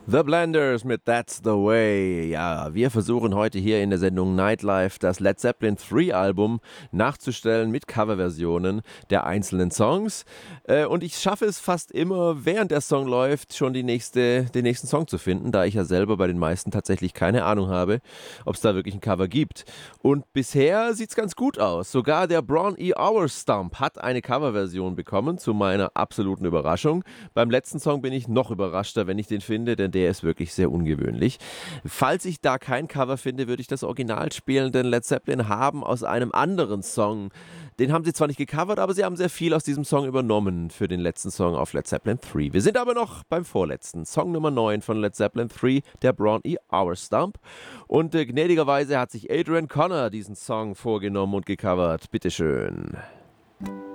The Blenders mit That's the Way. Ja, wir versuchen heute hier in der Sendung Nightlife das Led Zeppelin 3 Album nachzustellen mit Coverversionen der einzelnen Songs. Und ich schaffe es fast immer, während der Song läuft, schon den nächsten Song zu finden, da ich ja selber bei den meisten tatsächlich keine Ahnung habe, ob es da wirklich ein Cover gibt. Und bisher sieht es ganz gut aus. Sogar der Braun E. Hour Stump hat eine Coverversion bekommen, zu meiner absoluten Überraschung. Beim letzten Song bin ich noch überraschter, wenn ich den finde, denn der ist wirklich sehr ungewöhnlich. Falls ich da kein Cover finde, würde ich das Original spielen, denn Led Zeppelin haben aus einem anderen Song, den haben sie zwar nicht gecovert, aber sie haben sehr viel aus diesem Song übernommen für den letzten Song auf Led Zeppelin 3. Wir sind aber noch beim vorletzten, Song Nummer 9 von Led Zeppelin 3, der Braun E. Hour Stump. Und gnädigerweise hat sich Adrian Connor diesen Song vorgenommen und gecovert. Bitteschön.